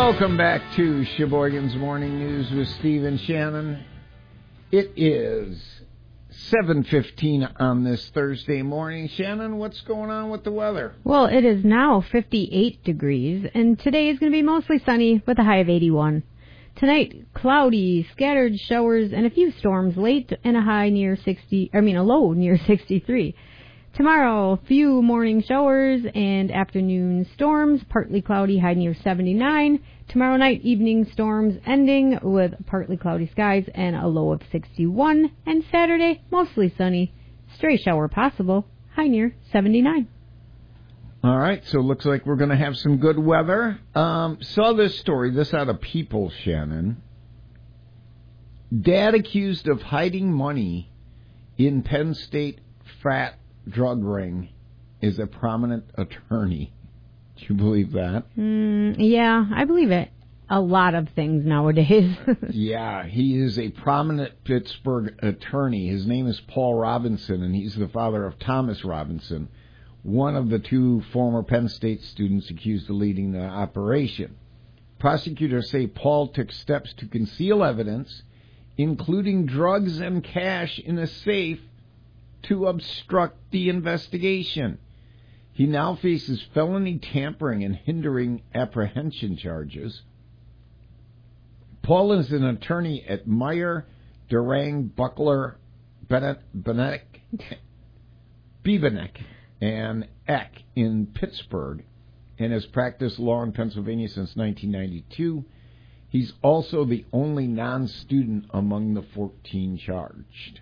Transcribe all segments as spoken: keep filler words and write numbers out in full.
Welcome back to Sheboygan's Morning News with Steve and Shannon. It is seven fifteen on this Thursday morning. Shannon, what's going on with the weather? Well, it is now fifty-eight degrees, and today is going to be mostly sunny with a high of eighty-one. Tonight, cloudy, scattered showers, and a few storms late, and a high near sixty. I mean, a low near sixty-three. Tomorrow, a few morning showers and afternoon storms, partly cloudy, high near seventy-nine. Tomorrow night, evening storms ending with partly cloudy skies and a low of sixty-one. And Saturday, mostly sunny, stray shower possible, high near seventy-nine. All right, so it looks like we're going to have some good weather. Um, saw this story, this out of People, Shannon. Dad accused of hiding money in Penn State frat drug ring is a prominent attorney. Do you believe that? Mm, yeah, I believe it. A lot of things nowadays. Yeah, he is a prominent Pittsburgh attorney. His name is Paul Robinson, and he's the father of Thomas Robinson, one of the two former Penn State students accused of leading the operation. Prosecutors say Paul took steps to conceal evidence, including drugs and cash in a safe, to obstruct the investigation. He now faces felony tampering and hindering apprehension charges. Paul is an attorney at Meyer, Durang, Buckler, Bennett, Bennett, Bebenek, and Eck in Pittsburgh, and has practiced law in Pennsylvania since nineteen ninety-two. He's also the only non-student among the fourteen charged.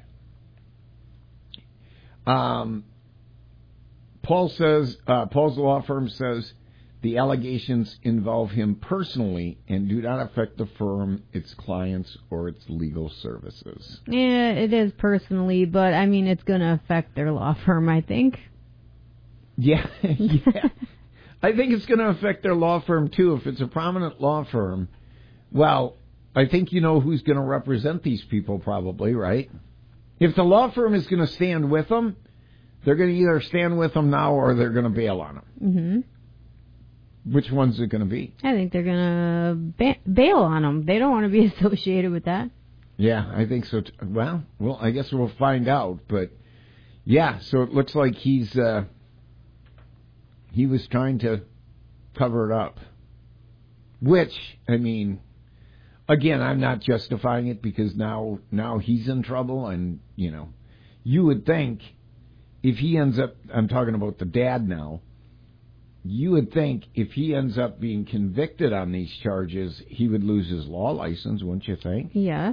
Um, Paul says, uh, Paul's law firm says the allegations involve him personally and do not affect the firm, its clients, or its legal services. Yeah, it is personally, but I mean, it's going to affect their law firm, I think. Yeah, yeah. I think it's going to affect their law firm, too. If it's a prominent law firm, well, I think you know who's going to represent these people probably, right? If the law firm is going to stand with them, they're going to either stand with them now or they're going to bail on them. Mm-hmm. Which one's it going to be? I think they're going to ba- bail on them. They don't want to be associated with that. Yeah, I think so. T- well, well, I guess we'll find out. But, yeah, so it looks like he's uh, he was trying to cover it up. Which, I mean, again, I'm not justifying it because now now he's in trouble. And, you know, you would think if he ends up, I'm talking about the dad now, you would think if he ends up being convicted on these charges, he would lose his law license, wouldn't you think? Yes.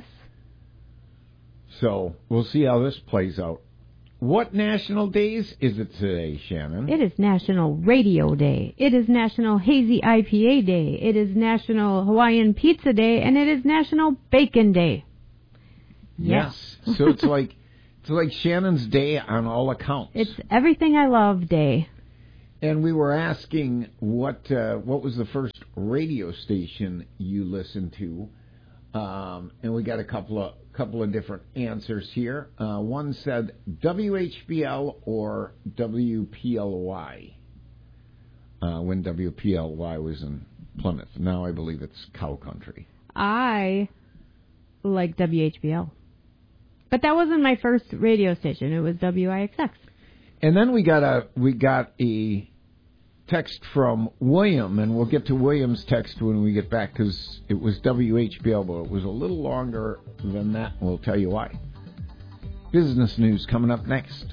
So we'll see how this plays out. What national days is it today, Shannon? It is National Radio Day. It is National Hazy I P A Day. It is National Hawaiian Pizza Day, and it is National Bacon Day. Yes. yes. So it's like it's like Shannon's Day on all accounts. It's Everything I Love Day. And we were asking what uh, what was the first radio station you listened to, um, and we got a couple of couple of different answers here. Uh, one said W H B L or W P L Y uh, when W P L Y was in Plymouth. Now I believe it's Cow Country. I like W H B L, but that wasn't my first radio station. It was W I X X. And then we got a we got a text from William, and we'll get to William's text when we get back because it was W H B L, but it was a little longer than that. We'll tell you why. Business news coming up next.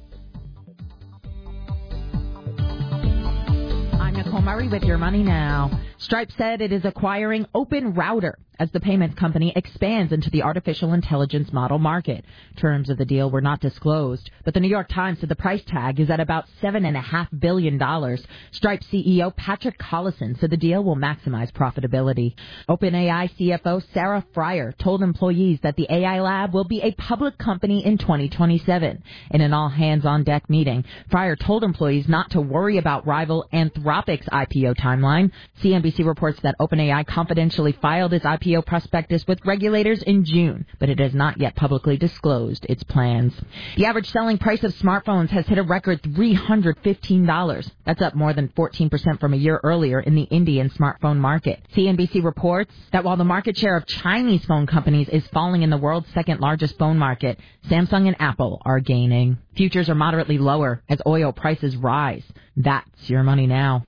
I'm Nicole Murray with Your Money Now. Stripe said it is acquiring Open Router as the payments company expands into the artificial intelligence model market. Terms of the deal were not disclosed, but the New York Times said the price tag is at about seven point five billion dollars. Stripe C E O Patrick Collison said the deal will maximize profitability. OpenAI C F O Sarah Friar told employees that the A I lab will be a public company in twenty twenty-seven. In an all-hands-on-deck meeting, Friar told employees not to worry about rival Anthropic's I P O timeline. C N B C reports that OpenAI confidentially filed its I P O P O prospectus with regulators in June, but it has not yet publicly disclosed its plans. The average selling price of smartphones has hit a record three hundred fifteen dollars. That's up more than fourteen percent from a year earlier in the Indian smartphone market. C N B C reports that while the market share of Chinese phone companies is falling in the world's second largest phone market, Samsung and Apple are gaining. Futures are moderately lower as oil prices rise. That's your money now.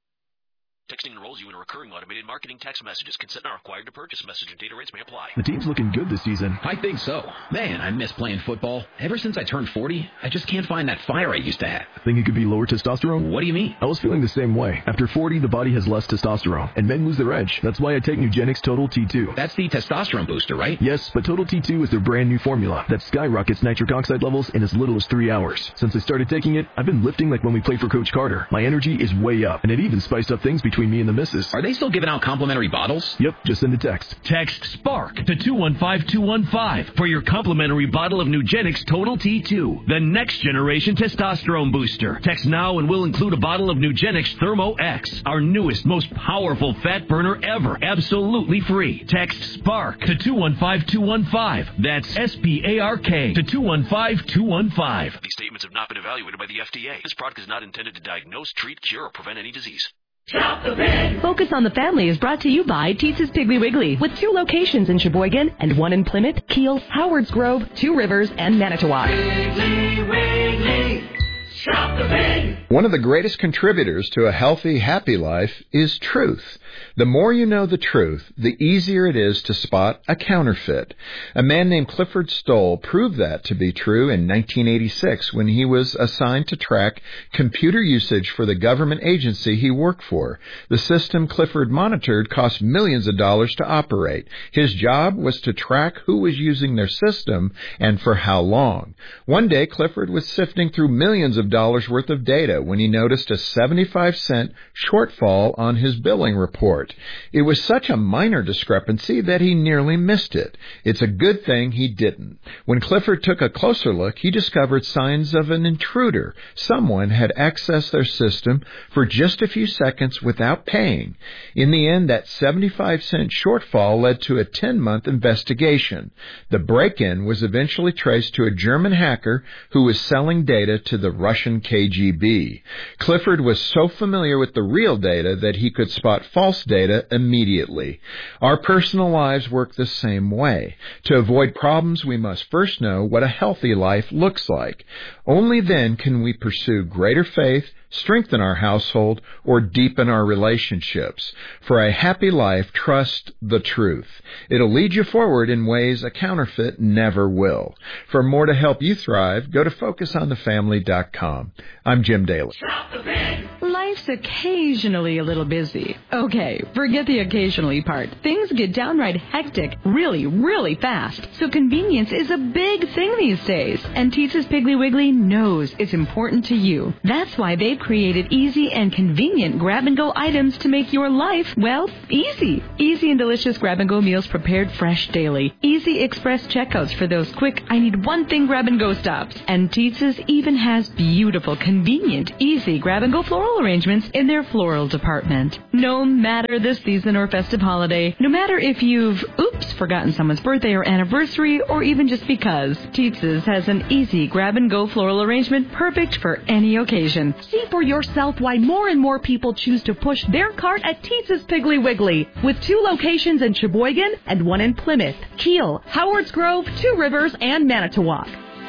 Texting enrolls you in a recurring automated marketing text messages. Consent not required to purchase. Message and data rates may apply. The team's looking good this season. I think so. Man, I miss playing football. Ever since I turned forty, I just can't find that fire I used to have. Think it could be lower testosterone? What do you mean? I was feeling the same way. After forty, the body has less testosterone, and men lose their edge. That's why I take Nugenix Total T two. That's the testosterone booster, right? Yes, but Total T two is their brand new formula that skyrockets nitric oxide levels in as little as three hours. Since I started taking it, I've been lifting like when we played for Coach Carter. My energy is way up, and it even spiced up things between me and the missus. Are they still giving out complimentary bottles? Yep, just send a text. Text SPARK to two one five two one five for your complimentary bottle of Nugenix Total T two, the next generation testosterone booster. Text now and we'll include a bottle of Nugenix Thermo X, our newest, most powerful fat burner ever, absolutely free. Text SPARK to two one five two one five. That's S P A R K to two one five two one five. These statements have not been evaluated by the F D A. This product is not intended to diagnose, treat, cure, or prevent any disease. Shop the Pig. Focus on the Family is brought to you by Teetz's Piggly Wiggly, with two locations in Sheboygan and one in Plymouth, Kiel, Howards Grove, Two Rivers, and Manitowoc. Piggly Wiggly. Shop the Pig. One of the greatest contributors to a healthy, happy life is truth. The more you know the truth, the easier it is to spot a counterfeit. A man named Clifford Stoll proved that to be true in nineteen eighty-six when he was assigned to track computer usage for the government agency he worked for. The system Clifford monitored cost millions of dollars to operate. His job was to track who was using their system and for how long. One day, Clifford was sifting through millions of dollars worth of data when he noticed a seventy-five cent shortfall on his billing report. It was such a minor discrepancy that he nearly missed it. It's a good thing he didn't. When Clifford took a closer look, he discovered signs of an intruder. Someone had accessed their system for just a few seconds without paying. In the end, that seventy-five cent shortfall led to a ten-month investigation. The break-in was eventually traced to a German hacker who was selling data to the Russian K G B. Clifford was so familiar with the real data that he could spot false data immediately. Our personal lives work the same way. To avoid problems, we must first know what a healthy life looks like. Only then can we pursue greater faith, strengthen our household, or deepen our relationships. For a happy life, trust the truth. It'll lead you forward in ways a counterfeit never will. For more to help you thrive, go to focus on the family dot com. I'm Jim Daly. Life's occasionally a little busy. Okay, forget the occasionally part. Things get downright hectic really, really fast. So convenience is a big thing these days. And Teetz's Piggly Wiggly knows it's important to you. That's why they've created easy and convenient grab-and-go items to make your life, well, easy. Easy and delicious grab-and-go meals prepared fresh daily. Easy express checkouts for those quick, I need one thing grab-and-go stops. And Teetz's even has beautiful, convenient, easy grab-and-go floral arrangements in their floral department. No matter the season or festive holiday, no matter if you've, oops, forgotten someone's birthday or anniversary, or even just because, Teetz's has an easy grab-and-go floral arrangement perfect for any occasion. See for yourself why more and more people choose to push their cart at Teetz's Piggly Wiggly, with two locations in Sheboygan and one in Plymouth, Kiel, Howards Grove, Two Rivers, and Manitowoc.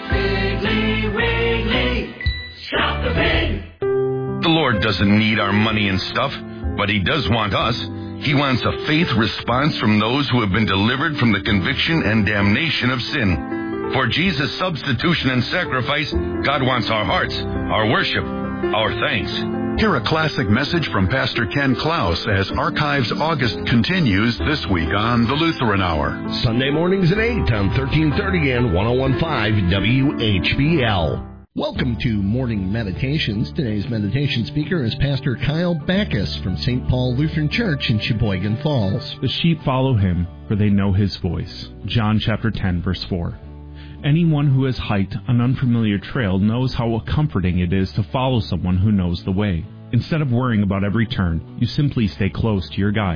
Piggly Wiggly, shop the pig. The Lord doesn't need our money and stuff, but He does want us. He wants a faith response from those who have been delivered from the conviction and damnation of sin. For Jesus' substitution and sacrifice, God wants our hearts, our worship, our thanks. Hear a classic message from Pastor Ken Klaus as Archives August continues this week on the Lutheran Hour. Sunday mornings at eight on thirteen thirty and ten fifteen W H B L. Welcome to Morning Meditations. Today's meditation speaker is Pastor Kyle Backus from Saint Paul Lutheran Church in Sheboygan Falls. The sheep follow him, for they know his voice. John chapter ten, verse four. Anyone who has hiked an unfamiliar trail knows how comforting it is to follow someone who knows the way. Instead of worrying about every turn, you simply stay close to your guide.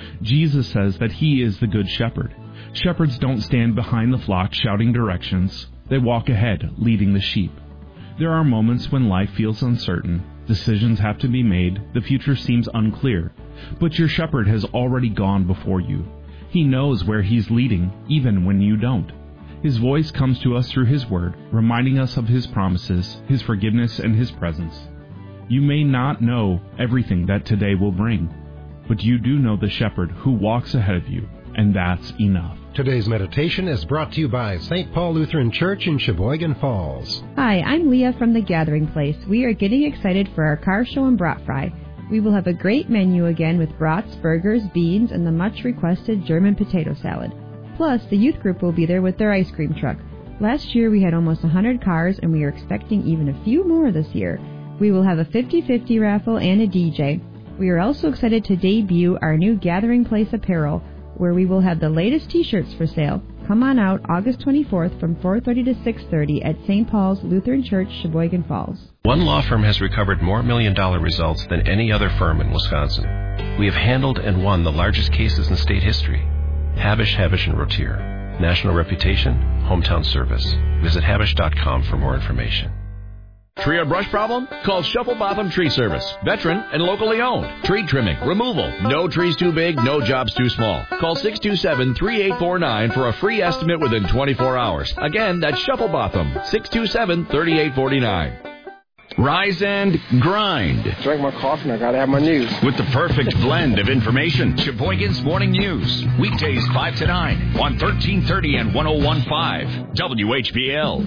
Jesus says that he is the good shepherd. Shepherds don't stand behind the flock shouting directions. They walk ahead, leading the sheep. There are moments when life feels uncertain. Decisions have to be made. The future seems unclear. But your shepherd has already gone before you. He knows where he's leading, even when you don't. His voice comes to us through his word, reminding us of his promises, his forgiveness, and his presence. You may not know everything that today will bring, but you do know the shepherd who walks ahead of you, and that's enough. Today's meditation is brought to you by Saint Paul Lutheran Church in Sheboygan Falls. Hi, I'm Leah from The Gathering Place. We are getting excited for our car show and brat fry. We will have a great menu again with brats, burgers, beans, and the much-requested German potato salad. Plus, the youth group will be there with their ice cream truck. Last year we had almost one hundred cars, and we are expecting even a few more this year. We will have a fifty-fifty raffle and a D J. We are also excited to debut our new Gathering Place apparel, where we will have the latest T-shirts for sale. Come on out August twenty-fourth from four thirty to six thirty at Saint Paul's Lutheran Church, Sheboygan Falls. One law firm has recovered more million-dollar results than any other firm in Wisconsin. We have handled and won the largest cases in state history. Habish, Habish and Rotier. National reputation, hometown service. Visit habish dot com for more information. Tree or brush problem? Call Shuffle Botham Tree Service. Veteran and locally owned. Tree trimming, removal. No trees too big, no jobs too small. Call six two seven, three eight four nine for a free estimate within twenty-four hours. Again, that's Shuffle Botham. six two seven, three eight four nine. Rise and grind. Drink my coffee and I gotta have my news. With the perfect blend of information. Sheboygan's Morning News. Weekdays five to nine on thirteen thirty and one oh one point five W H B L.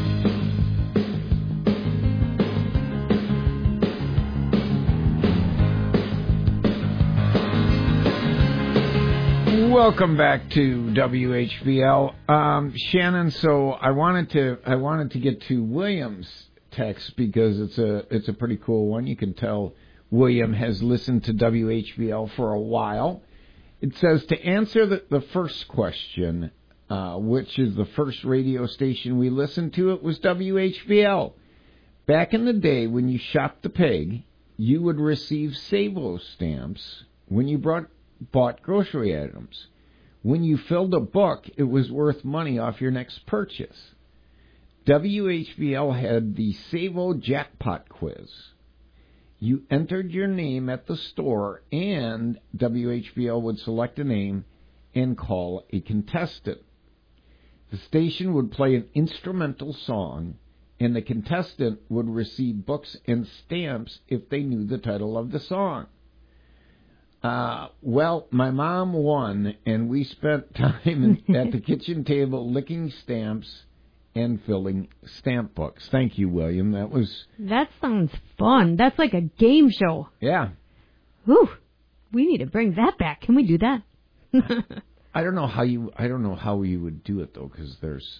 Welcome back to W H B L, um, Shannon. So I wanted to I wanted to get to William's text because it's a it's a pretty cool one. You can tell William has listened to W H B L for a while. It says to answer the, the first question, uh, which is the first radio station we listened to, it was W H B L. Back in the day when you shopped the pig, you would receive Savo stamps when you brought. bought grocery items. When you filled a book, it was worth money off your next purchase. W H B L had the Savo Jackpot Quiz. You entered your name at the store, and W H B L would select a name and call a contestant. The station would play an instrumental song, and the contestant would receive books and stamps if they knew the title of the song. Uh, well, my mom won, and we spent time in, at the kitchen table licking stamps and filling stamp books. Thank you, William. That was... That sounds fun. That's like a game show. Yeah. Whew. We need to bring that back. Can we do that? I don't know how you. I don't know how you would do it though, because there's.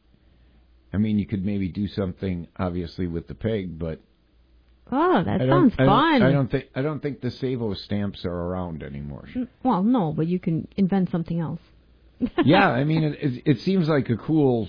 I mean, you could maybe do something obviously with the pig, but. Oh, that I sounds I fun. Don't, I don't think I don't think the Savo stamps are around anymore. Well, no, but you can invent something else. Yeah, I mean, it, it, it seems like a cool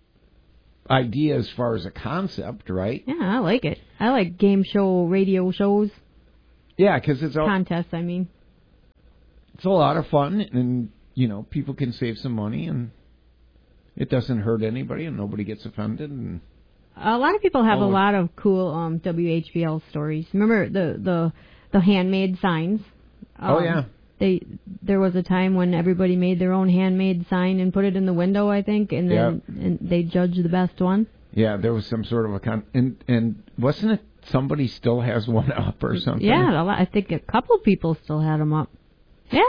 idea as far as a concept, right? Yeah, I like it. I like game show, radio shows. Yeah, because it's all contests. I mean, it's a lot of fun, and you know, people can save some money, and it doesn't hurt anybody, and nobody gets offended, and. A lot of people have oh, a lot of cool um, W H B L stories. Remember the the, the handmade signs? Um, oh yeah. They there was a time when everybody made their own handmade sign and put it in the window, I think, and then yeah. and they judged the best one. Yeah, there was some sort of a con and and wasn't it somebody still has one up or something? Yeah, a lot, I think a couple people still had them up. Yeah.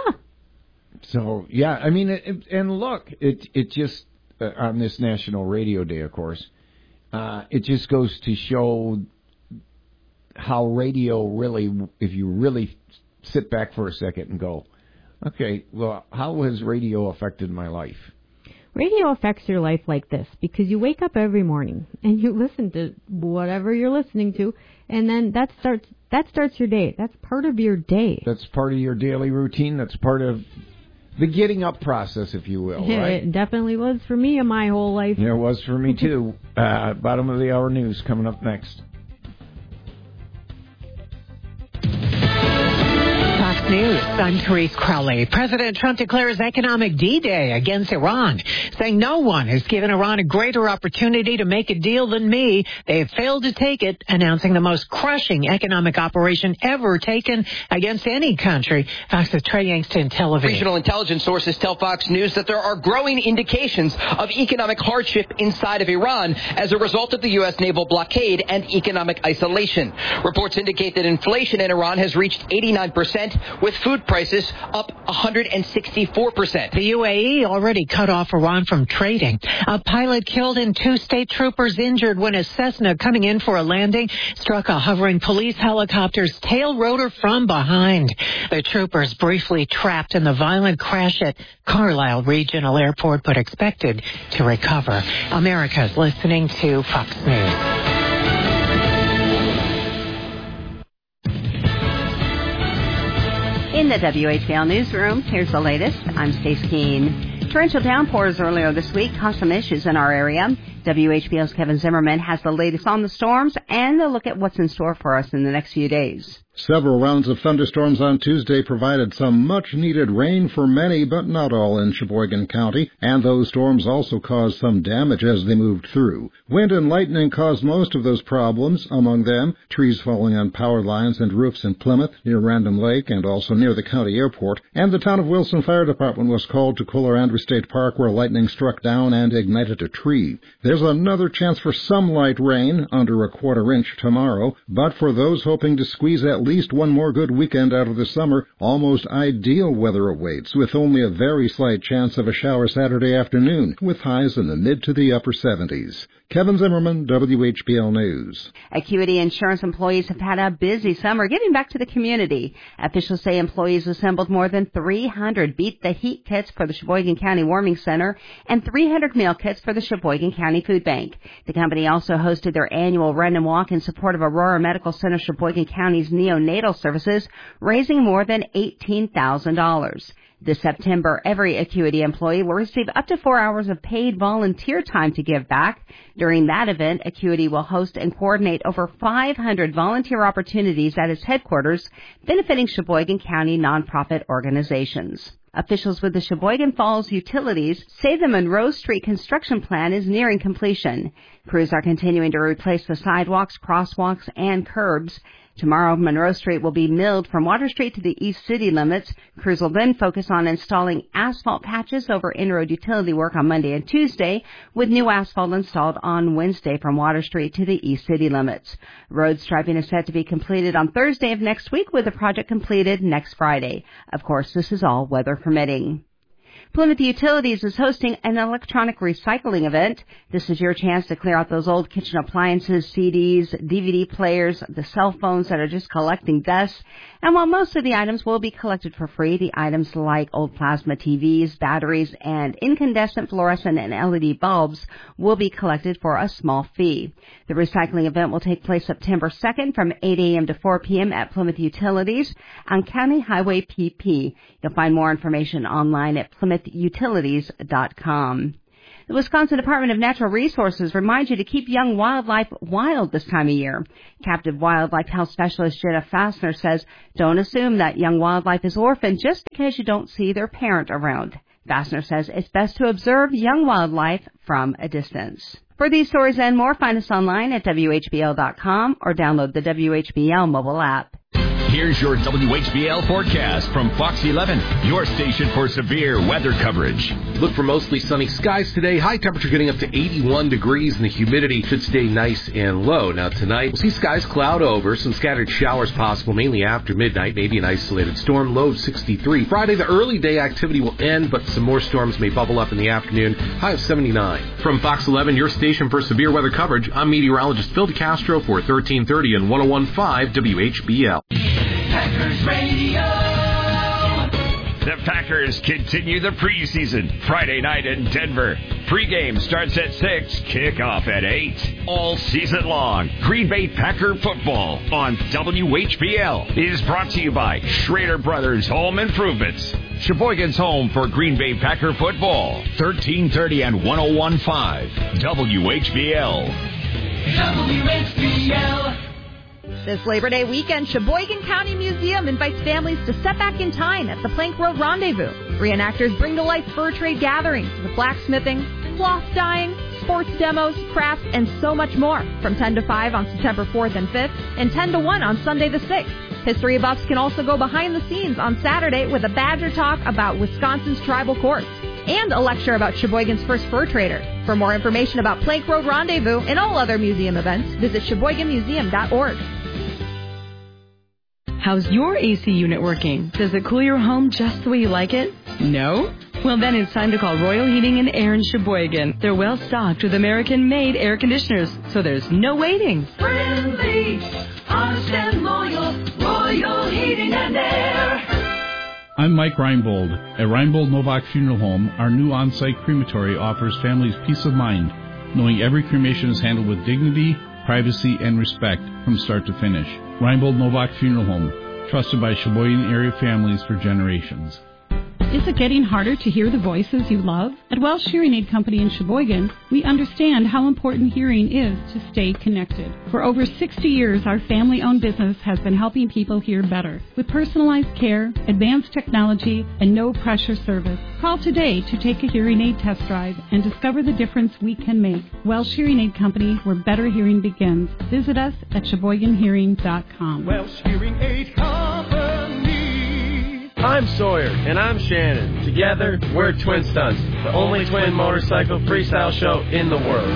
So yeah, I mean, it, it, and look, it it just uh, on this National Radio Day, of course. Uh, it just goes to show how radio really, if you really sit back for a second and go, okay, well, how has radio affected my life? Radio affects your life like this because you wake up every morning and you listen to whatever you're listening to, and then that starts that starts your day. That's part of your day. That's part of your daily routine. That's part of the getting up process, if you will, yeah, right? It definitely was for me in my whole life. Yeah, it was for me, too. uh, bottom of the hour news coming up next. Talk News, I'm Therese Crowley. President Trump declares economic D-Day against Iran, saying no one has given Iran a greater opportunity to make a deal than me. They have failed to take it, announcing the most crushing economic operation ever taken against any country. Fox's Trey Yangston, Tel Aviv. Regional intelligence sources tell Fox News that there are growing indications of economic hardship inside of Iran as a result of the U S naval blockade and economic isolation. Reports indicate that inflation in Iran has reached eighty-nine percent, with food prices up one hundred sixty-four percent. The U A E already cut off Iran from trading. A pilot killed and two state troopers injured when a Cessna coming in for a landing struck a hovering police helicopter's tail rotor from behind. The troopers briefly trapped in the violent crash at Carlisle Regional Airport, but expected to recover. America's listening to Fox News. In the W H B L newsroom, here's the latest. I'm Stace Keene. Torrential downpours earlier this week caused some issues in our area. W H B L's Kevin Zimmerman has the latest on the storms and a look at what's in store for us in the next few days. Several rounds of thunderstorms on Tuesday provided some much-needed rain for many, but not all in Sheboygan County, and those storms also caused some damage as they moved through. Wind and lightning caused most of those problems, among them trees falling on power lines and roofs in Plymouth, near Random Lake, and also near the county airport, and the Town of Wilson Fire Department was called to Kohler-Andrews State Park where lightning struck down and ignited a tree. There's another chance for some light rain, under a quarter inch tomorrow, but for those hoping to squeeze at least one more good weekend out of the summer, almost ideal weather awaits, with only a very slight chance of a shower Saturday afternoon, with highs in the mid to the upper seventies. Kevin Zimmerman, W H B L News. Acuity Insurance employees have had a busy summer giving back to the community. Officials say employees assembled more than three hundred Beat the Heat kits for the Sheboygan County Warming Center and three hundred meal kits for the Sheboygan County Food Bank. The company also hosted their annual Run and Walk in support of Aurora Medical Center Sheboygan County's neonatal services, raising more than eighteen thousand dollars. This September, every Acuity employee will receive up to four hours of paid volunteer time to give back. During that event, Acuity will host and coordinate over five hundred volunteer opportunities at its headquarters, benefiting Sheboygan County nonprofit organizations. Officials with the Sheboygan Falls Utilities say the Monroe Street construction plan is nearing completion. Crews are continuing to replace the sidewalks, crosswalks, and curbs. Tomorrow, Monroe Street will be milled from Water Street to the east city limits. Crews will then focus on installing asphalt patches over in-road utility work on Monday and Tuesday, with new asphalt installed on Wednesday from Water Street to the east city limits. Road striping is set to be completed on Thursday of next week, with the project completed next Friday. Of course, this is all weather permitting. Plymouth Utilities is hosting an electronic recycling event. This is your chance to clear out those old kitchen appliances, C Ds, D V D players, the cell phones that are just collecting dust. And while most of the items will be collected for free, the items like old plasma T Vs, batteries, and incandescent fluorescent and L E D bulbs will be collected for a small fee. The recycling event will take place September second from eight a.m. to four p.m. at Plymouth Utilities on County Highway P P. You'll find more information online at plymouth utilities dot com. The Wisconsin Department of Natural Resources reminds you to keep young wildlife wild this time of year. Captive wildlife health specialist Jenna Fassner says, don't assume that young wildlife is orphaned just because you don't see their parent around. Fassner says it's best to observe young wildlife from a distance. For these stories and more, find us online at W H B L dot com or download the W H B L mobile app. Here's your W H B L forecast from Fox eleven, your station for severe weather coverage. Look for mostly sunny skies today. High temperature getting up to eighty-one degrees, and the humidity should stay nice and low. Now tonight, we'll see skies cloud over, some scattered showers possible, mainly after midnight, maybe an isolated storm, low of sixty-three. Friday, the early day activity will end, but some more storms may bubble up in the afternoon, high of seventy-nine. From Fox eleven, your station for severe weather coverage, I'm meteorologist Phil DeCastro for thirteen thirty and one oh one point five W H B L. Packers Radio. The Packers continue the preseason. Friday night in Denver. Pregame starts at six, kickoff at eight. All season long, Green Bay Packer football on W H B L is brought to you by Schrader Brothers Home Improvements. Sheboygan's home for Green Bay Packer football. thirteen thirty and one oh one point five W H B L. W H B L. This Labor Day weekend, Sheboygan County Museum invites families to step back in time at the Plank Road Rendezvous. Reenactors bring to life fur trade gatherings with blacksmithing, cloth dyeing, sports demos, crafts, and so much more from ten to five on September fourth and fifth and ten to one on Sunday the sixth. History buffs can also go behind the scenes on Saturday with a Badger Talk about Wisconsin's tribal courts and a lecture about Sheboygan's first fur trader. For more information about Plank Road Rendezvous and all other museum events, visit Sheboygan Museum dot org. How's your A C unit working? Does it cool your home just the way you like it? No? Well, then it's time to call Royal Heating and Air in Sheboygan. They're well stocked with American-made air conditioners, so there's no waiting. Friendly, honest and loyal, Royal Heating and Air. I'm Mike Reinbold. At Reinbold Novak Funeral Home, our new on-site crematory offers families peace of mind, knowing every cremation is handled with dignity, privacy, and respect from start to finish. Reinbold Novak Funeral Home, trusted by Sheboygan area families for generations. Is it getting harder to hear the voices you love? At Welsh Hearing Aid Company in Sheboygan, we understand how important hearing is to stay connected. For over sixty years, our family-owned business has been helping people hear better. With personalized care, advanced technology, and no-pressure service. Call today to take a hearing aid test drive and discover the difference we can make. Welsh Hearing Aid Company, where better hearing begins. Visit us at Sheboygan Hearing dot com. Welsh Hearing Aid Company. I'm Sawyer, and I'm Shannon. Together, we're Twin Stunts, the only twin motorcycle freestyle show in the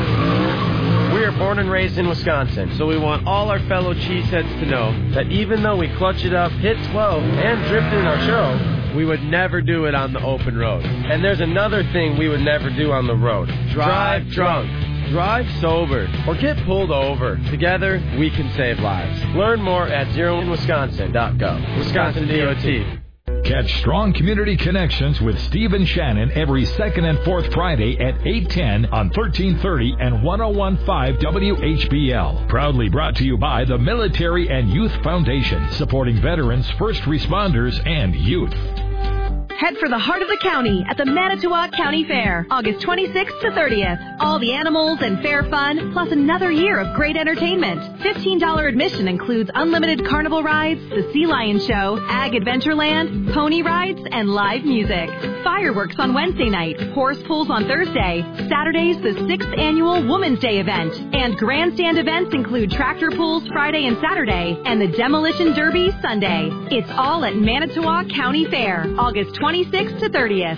world. We are born and raised in Wisconsin, so we want all our fellow cheeseheads to know that even though we clutch it up, hit twelve, and drift in our show, we would never do it on the open road. And there's another thing we would never do on the road. Drive drunk. Drive sober or get pulled over. Together, we can save lives. Learn more at zero in wisconsin dot gov. Wisconsin D O T. Catch Strong Community Connections with Steve and Shannon every second and fourth Friday at eight ten on thirteen thirty and ten fifteen W H B L. Proudly brought to you by the Military and Youth Foundation, supporting veterans, first responders, and youth. Head for the heart of the county at the Manitowoc County Fair, August twenty-sixth to thirtieth. All the animals and fair fun, plus another year of great entertainment. fifteen dollars admission includes unlimited carnival rides, the Sea Lion Show, Ag Adventureland, pony rides, and live music. Fireworks on Wednesday night, horse pulls on Thursday. Saturday's the sixth annual Women's Day event. And grandstand events include tractor pulls Friday and Saturday, and the Demolition Derby Sunday. It's all at Manitowoc County Fair, August twenty-sixth to thirtieth.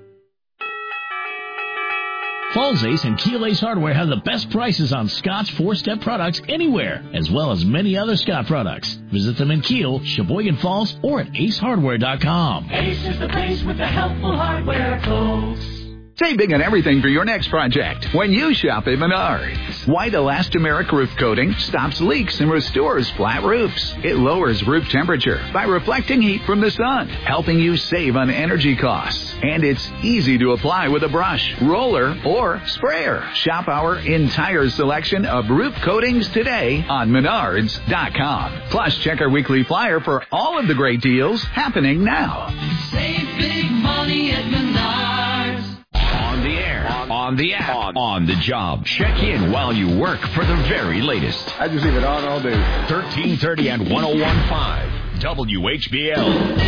Falls Ace and Keel Ace Hardware have the best prices on Scott's four-step products anywhere, as well as many other Scott products. Visit them in Keel, Sheboygan Falls, or at ace hardware dot com. Ace is the place with the helpful hardware, folks. Save big on everything for your next project when you shop at Menards. White elastomeric roof coating stops leaks and restores flat roofs. It lowers roof temperature by reflecting heat from the sun, helping you save on energy costs. And it's easy to apply with a brush, roller, or sprayer. Shop our entire selection of roof coatings today on Menards dot com. Plus, check our weekly flyer for all of the great deals happening now. Save big money at Menards. On the air, on the app, on, on the job. Check in while you work for the very latest. I just leave it on all day. thirteen thirty and ten fifteen W H B L.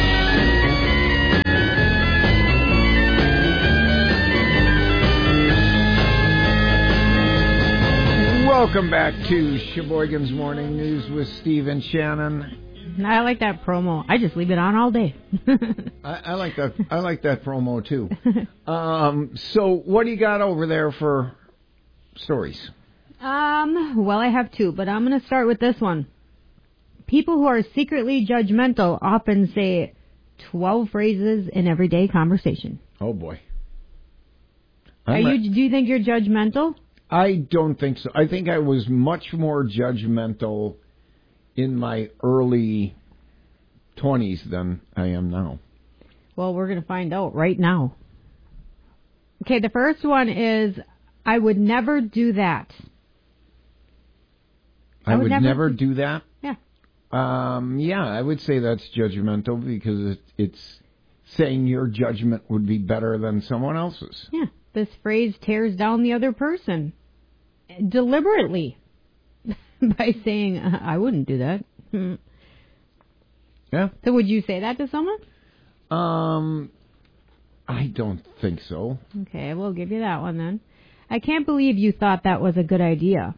Welcome back to Sheboygan's Morning News with Steve and Shannon. I like that promo. I just leave it on all day. I, I like that. I like that promo too. Um, so, what do you got over there for stories? Um. Well, I have two, but I'm going to start with this one. People who are secretly judgmental often say twelve phrases in everyday conversation. Oh boy. Are you? Do you think you're judgmental? I don't think so. I think I was much more judgmental in my early twenties than I am now. Well, we're going to find out right now. Okay, the first one is, I would never do that. I, I would, would never, never do that? Yeah. Um, yeah, I would say that's judgmental because it, it's saying your judgment would be better than someone else's. Yeah, this phrase tears down the other person deliberately. By saying, I wouldn't do that. Yeah. So would you say that to someone? Um, I don't think so. Okay, we'll give you that one then. I can't believe you thought that was a good idea.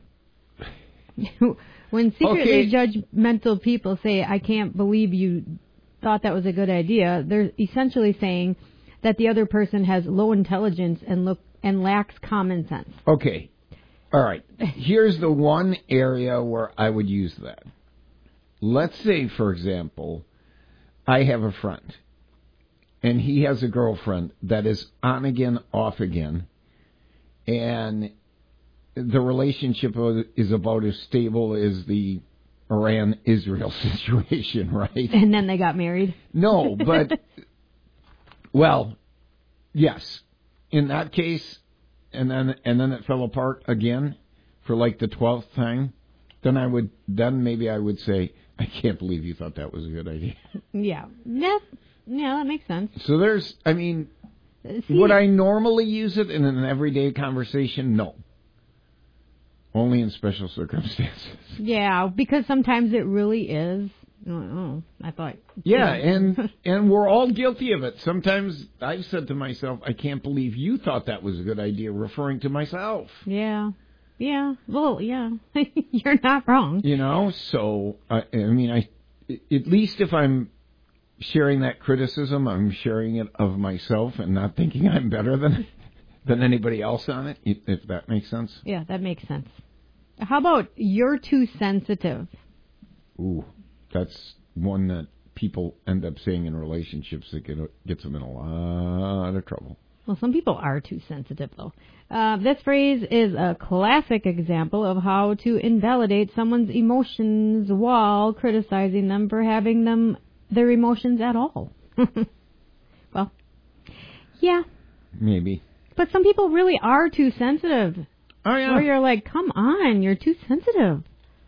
When secretly Okay. judgmental people say, I can't believe you thought that was a good idea, they're essentially saying that the other person has low intelligence and look and lacks common sense. Okay. All right. Here's the one area where I would use that. Let's say, for example, I have a friend, and he has a girlfriend that is on again, off again, and the relationship is about as stable as the Iran-Israel situation, right? And then they got married. No, but, well, yes. In that case, and then and then it fell apart again for like the twelfth time, then I would, then maybe I would say, I can't believe you thought that was a good idea. Yeah. Yeah, yeah, that makes sense. So there's, I mean, See, would I normally use it in an everyday conversation? No. Only in special circumstances. Yeah, because sometimes it really is. Oh, oh I thought. Yeah, and and we're all guilty of it. Sometimes I've said to myself, I can't believe you thought that was a good idea, referring to myself. Yeah. Yeah. Well, yeah. You're not wrong. You know, so, I, I mean, I at least if I'm sharing that criticism, I'm sharing it of myself and not thinking I'm better than than anybody else on it, if that makes sense. Yeah, that makes sense. How about you're too sensitive? Ooh, that's one that people end up saying in relationships that get, gets them in a lot of trouble. Well, some people are too sensitive, though. Uh, this phrase is a classic example of how to invalidate someone's emotions while criticizing them for having them their emotions at all. Well, yeah. Maybe. But some people really are too sensitive. Oh, yeah. Where you're like, come on, you're too sensitive.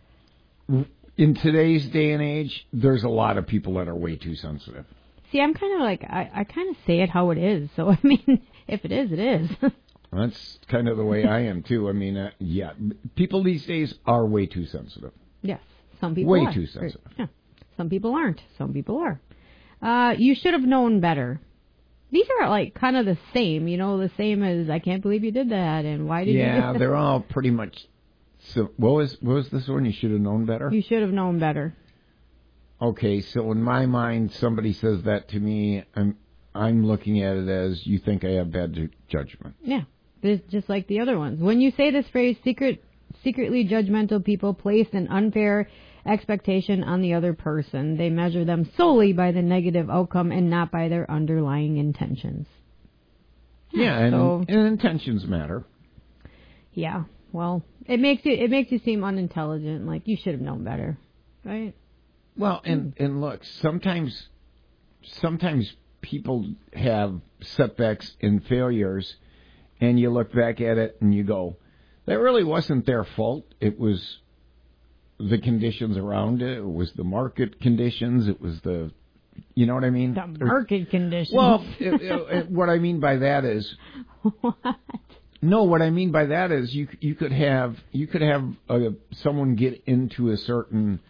In today's day and age, there's a lot of people that are way too sensitive. See, I'm kind of like, I, I kind of say it how it is. So, I mean, if it is, it is. That's kind of the way I am, too. I mean, uh, yeah, people these days are way too sensitive. Yes, some people way are. Way too sensitive. Yeah. Some people aren't. Some people are. Uh, you should have known better. These are like kind of the same, you know, the same as I can't believe you did that and why did yeah, you do that? Yeah, they're all pretty much. So, what was what was this one? You should have known better. You should have known better. Okay, so in my mind, somebody says that to me, I'm I'm looking at it as you think I have bad ju- judgment. Yeah, it's just like the other ones. When you say this phrase, secret, secretly judgmental people place an unfair expectation on the other person. They measure them solely by the negative outcome and not by their underlying intentions. Yeah, and, so, and intentions matter. Yeah, well, it makes you it makes you seem unintelligent. Like you should have known better, right? Well, and and look, sometimes sometimes people have setbacks and failures, and you look back at it and you go, that really wasn't their fault. It was the conditions around it. It was the market conditions. It was the, you know what I mean? The market conditions. Well, it, it, what I mean by that is, what? No, what I mean by that is you you could have you could have a, someone get into a certain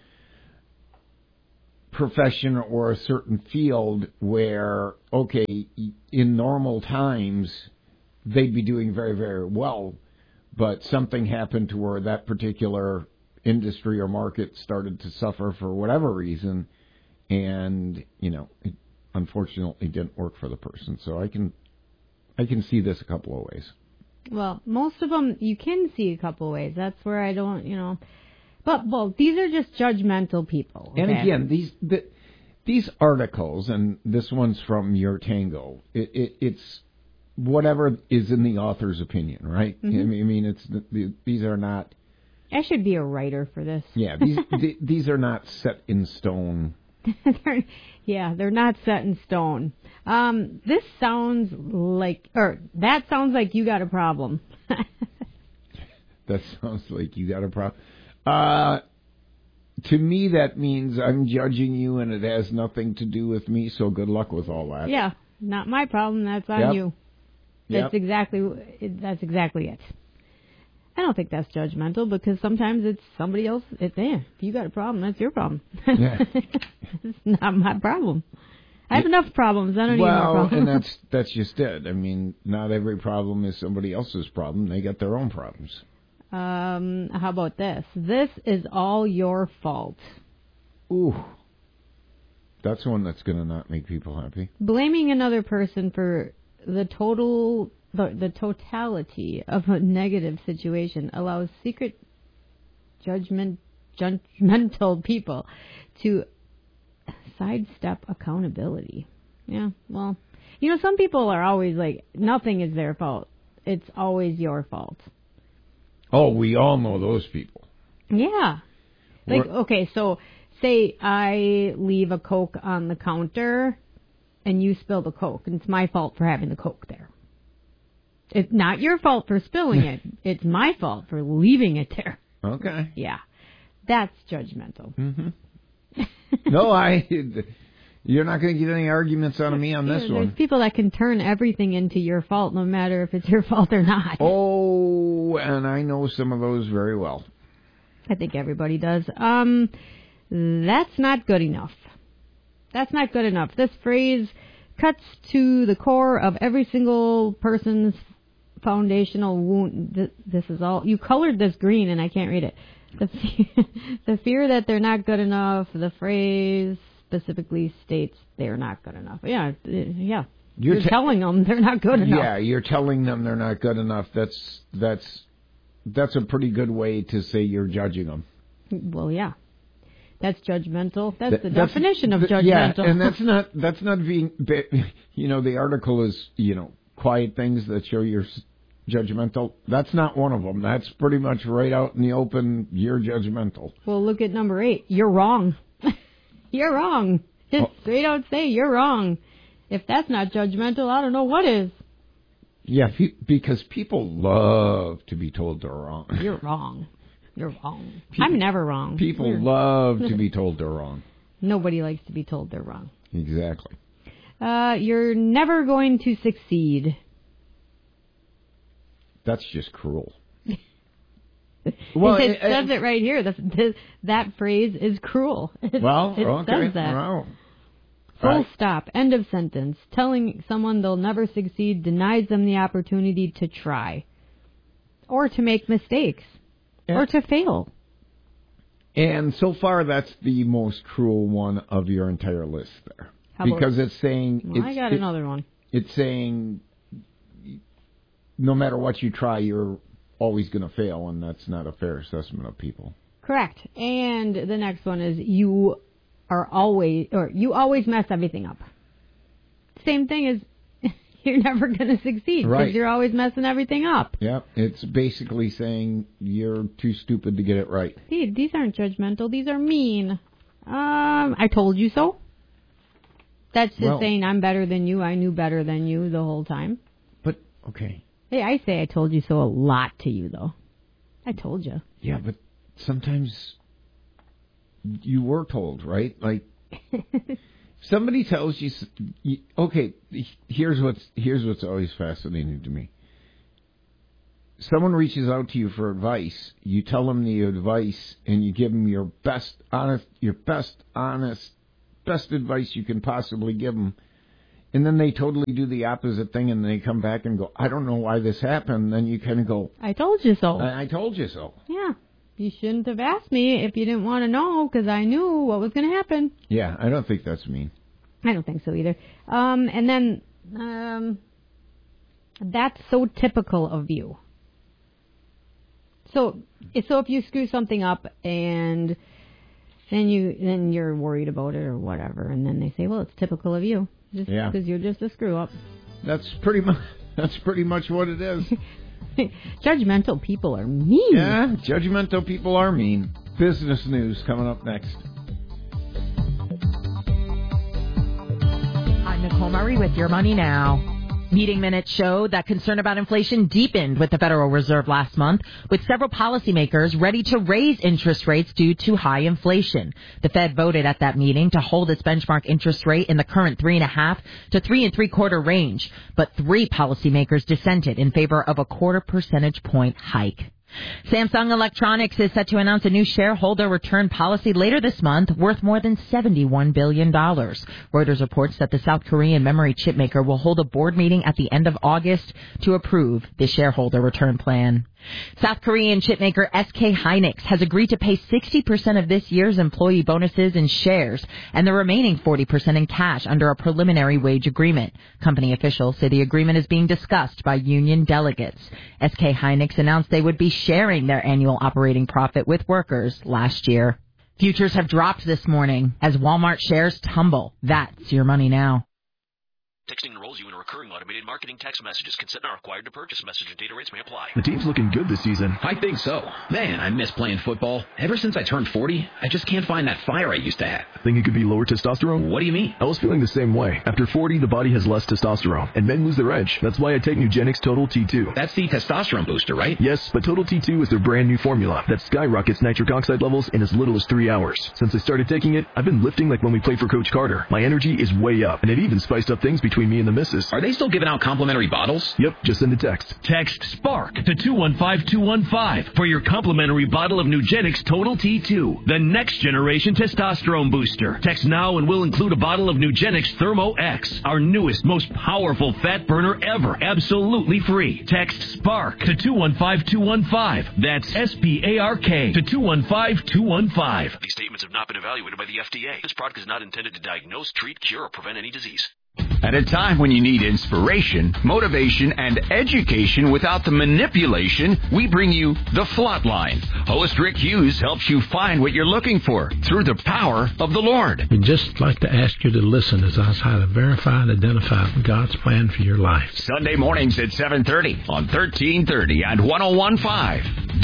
profession or a certain field where, okay, in normal times they'd be doing very, very well, but something happened to where that particular industry or market started to suffer for whatever reason, and, you know, it unfortunately didn't work for the person. So I can I can see this a couple of ways. Well, most of them you can see a couple of ways. That's where I don't, you know... But, well, these are just judgmental people. Okay? And again, these the, these articles, and this one's from Your Tango, it, it, it's whatever is in the author's opinion, right? Mm-hmm. I mean, I mean, it's the, these are not... I should be a writer for this. Yeah, these the, these are not set in stone. they're, yeah, they're not set in stone. Um, this sounds like, or that sounds like you got a problem. That sounds like you got a problem. Uh, to me, that means I'm judging you, and it has nothing to do with me. So good luck with all that. Yeah, not my problem. That's on yep. you. That's yep. exactly. That's exactly it. I don't think that's judgmental because sometimes it's somebody else. It's eh, if you got a problem, that's your problem. Yeah. It's not my problem. I have enough problems. I don't well, need more problems. and that's that's just it. I mean, not every problem is somebody else's problem. They got their own problems. Um, how about this? This is all your fault. Ooh. That's one that's going to not make people happy. Blaming another person for the total, the, the totality of a negative situation allows secret judgment, judgmental people to sidestep accountability. Yeah, well, you know, some people are always like, nothing is their fault. It's always your fault. Oh, we all know those people. Yeah. Like, We're- okay, so say I leave a Coke on the counter and you spill the Coke, and it's my fault for having the Coke there. It's not your fault for spilling it. It's my fault for leaving it there. Okay. Yeah. That's judgmental. Mm-hmm. No, I. You're not going to get any arguments out of me on this There's one. people that can turn everything into your fault, no matter if it's your fault or not. Oh, and I know some of those very well. I think everybody does. Um, that's not good enough. That's not good enough. This phrase cuts to the core of every single person's foundational wound. Th- This is all. You colored this green, and I can't read it. The fe- the fear that they're not good enough. The phrase specifically states they're not good enough. Yeah, uh, yeah. You're, You're te- telling them they're not good enough. Yeah, you're telling them they're not good enough. That's that's that's a pretty good way to say you're judging them. Well, yeah. That's judgmental. That's That- the that's- definition of th- judgmental. Yeah, and that's not that's not being. You know, the article is you know quiet things that show you're s- judgmental. That's not one of them. That's pretty much right out in the open. You're judgmental. Well, look at number eight. You're wrong. You're wrong. Just Oh. straight out say you're wrong. If that's not judgmental, I don't know what is. Yeah, pe- because people love to be told they're wrong. You're wrong. You're wrong. I'm never wrong. People You're- love to be told they're wrong. Nobody likes to be told they're wrong. Exactly. Uh, you're never going to succeed. That's just cruel. Well, it, it- says it right here. The, the, that phrase is cruel. It, Well, it okay. says that. Well, Full right. stop. End of sentence. Telling someone they'll never succeed denies them the opportunity to try, or to make mistakes, Yeah. or to fail. And so far, that's the most cruel one of your entire list there. How about- because it's saying... Well, it's, I got it- another one. It's saying no matter what you try, you're always going to fail, and that's not a fair assessment of people. Correct. And the next one is you are always, or you always mess everything up. Same thing as you're never going to succeed because Right. you're always messing everything up. Yeah, it's basically saying you're too stupid to get it right. See, these aren't judgmental. These are mean. Um, I told you so. That's just Well- saying I'm better than you. I knew better than you the whole time. But, okay. Hey, I say I told you so a lot to you, though. I told you. Yeah, but sometimes you were told, right? Like, somebody tells you, s- you, okay, here's what's, here's what's always fascinating to me. Someone reaches out to you for advice, you tell them the advice, and you give them your best, honest, your best, honest, best advice you can possibly give them. And then they totally do the opposite thing, and they come back and go, I don't know why this happened. Then you kind of go, I told you so. I, I told you so. Yeah. You shouldn't have asked me if you didn't want to know because I knew what was going to happen. Yeah, I don't think that's mean. I don't think so either. Um, and then, um, that's so typical of you. So, so if you screw something up and then you then you're worried about it or whatever, and then they say, well, it's typical of you, just Yeah. because you're just a screw up. That's pretty much that's pretty much what it is. Judgmental people are mean. Yeah, judgmental people are mean. Business news coming up next. I'm Nicole Murray with Your Money Now. Meeting minutes showed that concern about inflation deepened with the Federal Reserve last month, with several policymakers ready to raise interest rates due to high inflation. The Fed voted at that meeting to hold its benchmark interest rate in the current three and a half to three and three quarter range, but three policymakers dissented in favor of a quarter percentage point hike. Samsung Electronics is set to announce a new shareholder return policy later this month worth more than seventy-one billion dollars. Reuters reports that the South Korean memory chip maker will hold a board meeting at the end of August to approve the shareholder return plan. South Korean chipmaker S K Hynix has agreed to pay sixty percent of this year's employee bonuses in shares and the remaining forty percent in cash under a preliminary wage agreement. Company officials say the agreement is being discussed by union delegates. S K Hynix announced they would be sharing their annual operating profit with workers last year. Futures have dropped this morning as Walmart shares tumble. That's your money now. Texting enrolls you in a recurring automated marketing text messages. Consent not required to purchase. Message and data rates may apply. The team's looking good this season. I think so. Man, I miss playing football. Ever since I turned forty, I just can't find that fire I used to have. Think it could be lower testosterone? What do you mean? I was feeling the same way. After forty, the body has less testosterone, and men lose their edge. That's why I take Nugenix Total T two. That's the testosterone booster, right? Yes, but Total T two is their brand new formula that skyrockets nitric oxide levels in as little as three hours. Since I started taking it, I've been lifting like when we played for Coach Carter. My energy is way up, and it even spiced up things between me and the missus. Are they still giving out complimentary bottles? Yep, just send a text. Text SPARK to two one five two one five for your complimentary bottle of Nugenix Total T two, the next generation testosterone booster. Text now and we'll include a bottle of Nugenix Thermo X, our newest, most powerful fat burner ever, absolutely free. Text SPARK to two one five two one five. That's S P A R K to two one five two one five. These statements have not been evaluated by the F D A. This product is not intended to diagnose, treat, cure, or prevent any disease. At a time when you need inspiration, motivation, and education without the manipulation, we bring you The Flatline. Host Rick Hughes helps you find what you're looking for through the power of the Lord. We'd just like to ask you to listen as I try to verify and identify God's plan for your life. Sunday mornings at seven thirty on thirteen thirty and one oh one point five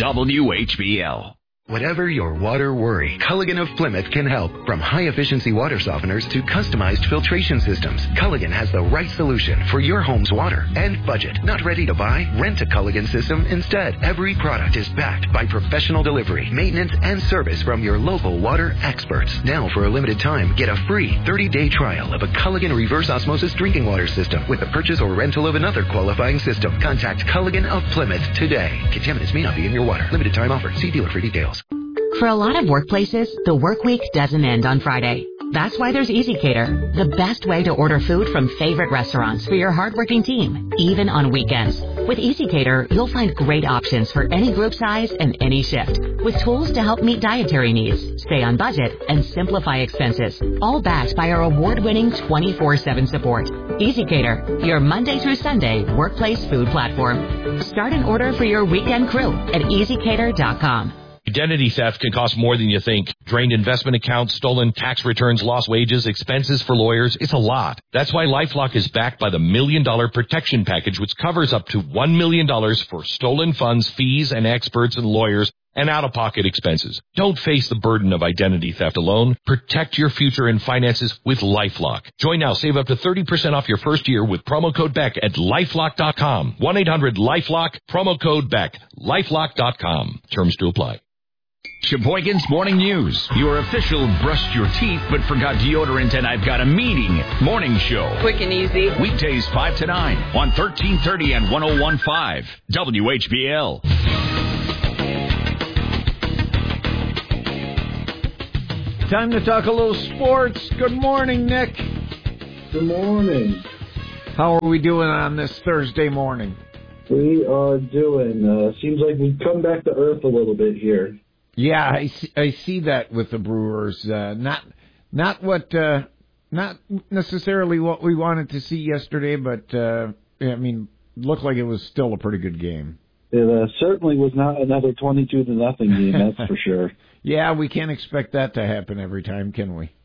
W H B L. Whatever your water worry, Culligan of Plymouth can help. From high-efficiency water softeners to customized filtration systems, Culligan has the right solution for your home's water and budget. Not ready to buy? Rent a Culligan system instead. Every product is backed by professional delivery, maintenance, and service from your local water experts. Now, for a limited time, get a free thirty-day trial of a Culligan reverse osmosis drinking water system with the purchase or rental of another qualifying system. Contact Culligan of Plymouth today. Contaminants may not be in your water. Limited time offer. See dealer for details. For a lot of workplaces, the work week doesn't end on Friday. That's why there's EasyCater, the best way to order food from favorite restaurants for your hardworking team, even on weekends. With EasyCater, you'll find great options for any group size and any shift, with tools to help meet dietary needs, stay on budget, and simplify expenses, all backed by our award-winning twenty-four seven support. EasyCater, your Monday through Sunday workplace food platform. Start an order for your weekend crew at easy cater dot com. Identity theft can cost more than you think. Drained investment accounts, stolen tax returns, lost wages, expenses for lawyers. It's a lot. That's why LifeLock is backed by the Million Dollar Protection Package, which covers up to one million dollars for stolen funds, fees, and experts and lawyers, and out-of-pocket expenses. Don't face the burden of identity theft alone. Protect your future and finances with LifeLock. Join now. Save up to thirty percent off your first year with promo code Beck at lifelock dot com. one eight hundred LifeLock, promo code Beck, lifelock dot com. Terms to apply. Sheboygan's Morning News, your official brushed your teeth but forgot deodorant and I've got a meeting morning show. Quick and easy. Weekdays five to nine on thirteen thirty and one oh one point five W H B L. Time to talk a little sports. Good morning, Nick. Good morning. How are we doing on this Thursday morning? We are doing, uh, seems like we've come back to earth a little bit here. Yeah, I see, I see that with the Brewers. Uh, not not what uh, not necessarily what we wanted to see yesterday, but uh, I mean, looked like it was still a pretty good game. It uh, certainly was not another twenty-two to nothing game, that's for sure. Yeah, we can't expect that to happen every time, can we?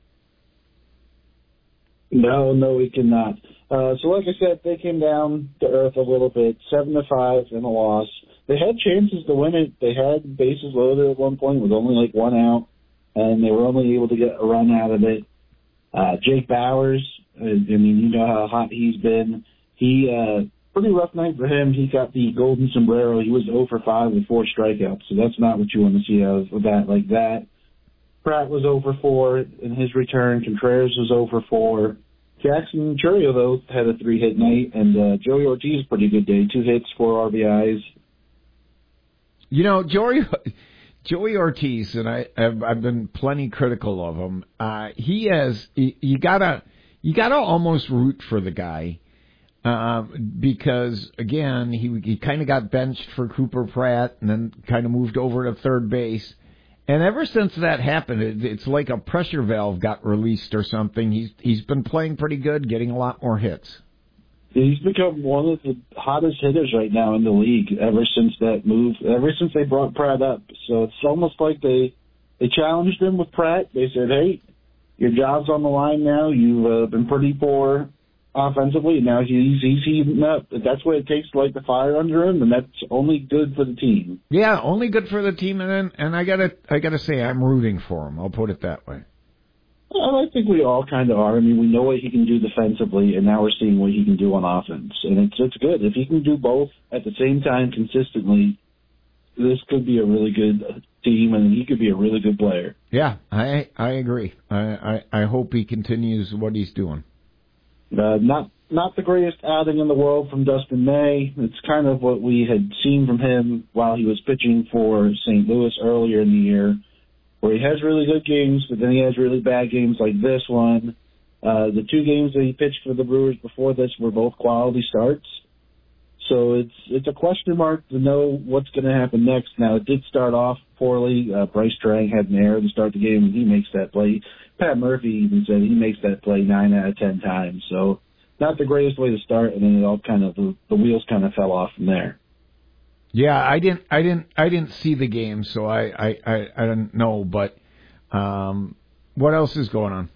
No, no, we cannot. Uh, so, like I said, they came down to earth a little bit, seven to five in a loss. They had chances to win it. They had bases loaded at one point with only like one out, and they were only able to get a run out of it. Uh, Jake Bowers, I mean, you know how hot he's been. He, uh, pretty rough night for him. He got the golden sombrero. He was oh for five with four strikeouts, so that's not what you want to see out of a bat like that. Pratt was oh for four in his return. Contreras was oh for four. Jackson Churio, though, had a three-hit night, and uh, Joey Ortiz, pretty good day. Two hits, four R B Is. You know, Joey, Joey Ortiz, and I, I've, I've been plenty critical of him. Uh, he has, you, you gotta, you gotta almost root for the guy, uh, because again, he he kind of got benched for Cooper Pratt, and then kind of moved over to third base. And ever since that happened, it, it's like a pressure valve got released or something. He's he's been playing pretty good, getting a lot more hits. He's become one of the hottest hitters right now in the league ever since that move, ever since they brought Pratt up. So it's almost like they they challenged him with Pratt. They said, hey, your job's on the line now. You've uh, been pretty poor offensively. Now he's, he's heating up. That's what it takes to light the fire under him, and that's only good for the team. Yeah, only good for the team. And then, and I gotta I gotta say, I'm rooting for him. I'll put it that way. Well, I think we all kind of are. I mean, we know what he can do defensively, and now we're seeing what he can do on offense. And it's it's good. If he can do both at the same time consistently, this could be a really good team, and he could be a really good player. Yeah, I I agree. I, I, I hope he continues what he's doing. Uh, not not the greatest outing in the world from Dustin May. It's kind of what we had seen from him while he was pitching for Saint Louis earlier in the year, where he has really good games, but then he has really bad games like this one. Uh, the two games that he pitched for the Brewers before this were both quality starts. So it's it's a question mark to know what's going to happen next. Now, it did start off poorly. Uh, Bryce Trang had an error to start the game, and he makes that play. Pat Murphy even said he makes that play nine out of ten times. So not the greatest way to start, and then it all kind of, the, the wheels kind of fell off from there. Yeah, I didn't, I didn't, I didn't see the game, so I, I, I, I don't know. But um, what else is going on?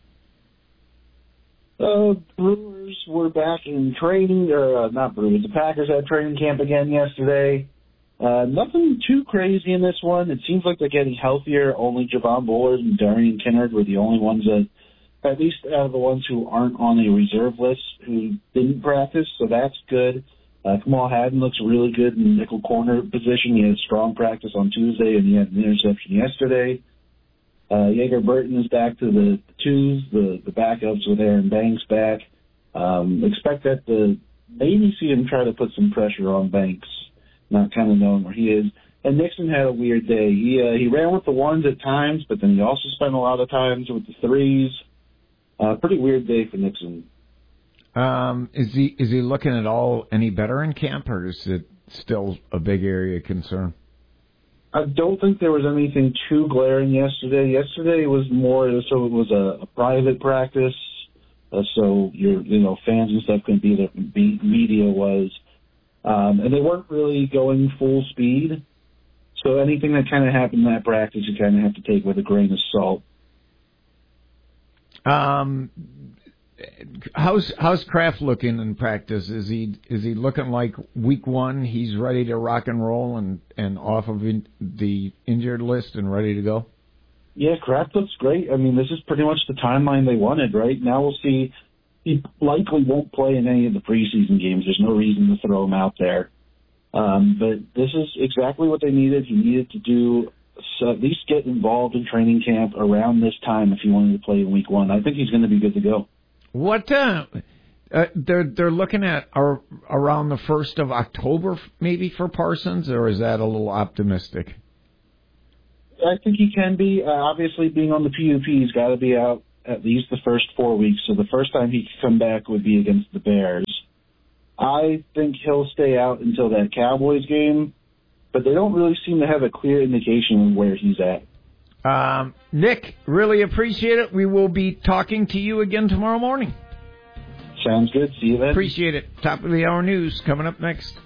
Uh, Brewers were back in training, or uh, not Brewers. The Packers had training camp again yesterday. Uh, nothing too crazy in this one. It seems like they're getting healthier. Only Javon Bullard and Darian Kinnard were the only ones that, at least out of the ones who aren't on a reserve list, who didn't practice. So that's good. Uh, Kamal Haddon looks really good in the nickel corner position. He had a strong practice on Tuesday, and he had an interception yesterday. Uh, Yeager Burton is back to the twos. The, the backups with Aaron Banks back. Um, expect that to maybe see him try to put some pressure on Banks, not kind of knowing where he is. And Nixon had a weird day. He uh, he ran with the ones at times, but then he also spent a lot of times with the threes. Uh, pretty weird day for Nixon. Um, is he is he looking at all any better in camp, or is it still a big area of concern? I don't think there was anything too glaring yesterday. Yesterday was more so it was a, a private practice, uh, so your you know fans and stuff couldn't be there. Be, media was, um, and they weren't really going full speed. So anything that kind of happened in that practice, you kind of have to take with a grain of salt. Um. How's how's Kraft looking in practice? Is he is he looking like week one? He's ready to rock and roll and, and off of in, the injured list and ready to go. Yeah, Kraft looks great. I mean, this is pretty much the timeline they wanted, right? Now we'll see. He likely won't play in any of the preseason games. There's no reason to throw him out there. Um, but this is exactly what they needed. He needed to do so at least get involved in training camp around this time if he wanted to play in week one. I think he's going to be good to go. What uh, uh, they're they're looking at are around the first of October maybe for Parsons, or is that a little optimistic? I think he can be. Uh, obviously, being on the P U P, he's got to be out at least the first four weeks. So the first time he could come back would be against the Bears. I think he'll stay out until that Cowboys game, but they don't really seem to have a clear indication of where he's at. Um, Nick, really appreciate it. We will be talking to you again tomorrow morning. Sounds good. See you then. Appreciate it. Top of the hour news coming up next.